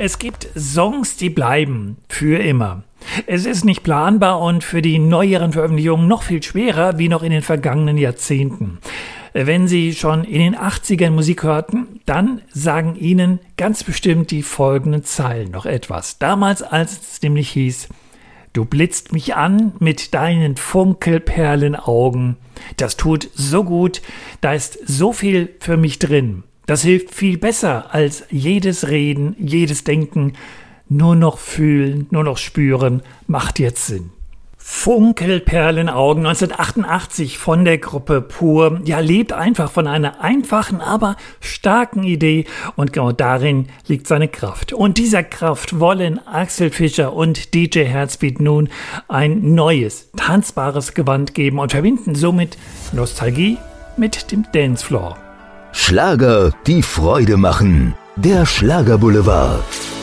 Es gibt Songs, die bleiben für immer. Es ist nicht planbar und für die neueren Veröffentlichungen noch viel schwerer wie noch in den vergangenen Jahrzehnten. Wenn Sie schon in den 80ern Musik hörten, dann sagen Ihnen ganz bestimmt die folgenden Zeilen noch etwas. Damals, als es nämlich hieß: Du blitzt mich an mit deinen Funkelperlenaugen. Das tut so gut, da ist so viel für mich drin. Das hilft viel besser als jedes Reden, jedes Denken. Nur noch fühlen, nur noch spüren, macht jetzt Sinn. Funkelperlenaugen 1988 von der Gruppe Pur. Ja, lebt einfach von einer einfachen, aber starken Idee und genau darin liegt seine Kraft. Und dieser Kraft wollen Axel Fischer und DJ Herzbeat nun ein neues, tanzbares Gewand geben und verbinden somit Nostalgie mit dem Dancefloor. Schlager, die Freude machen. Der Schlagerboulevard.